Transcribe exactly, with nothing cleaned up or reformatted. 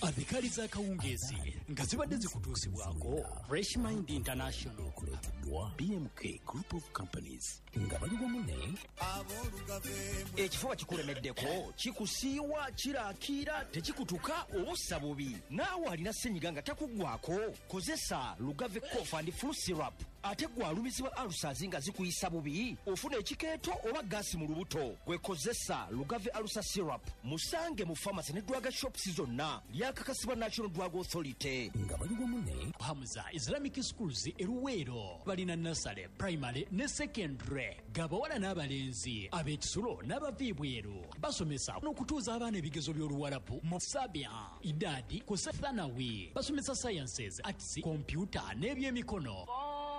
Adhikari za kawungezi nga zibadde zikutuusibwako Fresh Mind International B M K Group of Companies nga bali wamu ne ekifuba kikulemeddeko kikusiiwa kiraakira tekikutuka obussa bubi naawe alina ssenyiga nga takuggwako kozesa Lugave Cough and Flu Syrup ate gwalumizibwa alusazi nga zikuyisa bubi ofuna ekikeeto oba gaasi mu lubuto gwekozesa Lugave Alusa Syrup musange mu pharmacy ne drug shops zonna lyakakasibwa National Drug Authority nga bali wamu ne Hamza Islamic Schools eruweero balina nasale primary ne secondary gabawala n'abalenzi ab'ekisulo n'abaviibweru basomesa n'okutuuza abaana ebigezo by'oluwalabu mu sabya idadi ku thanawi basomesa sciences arts computer n'ebyemikono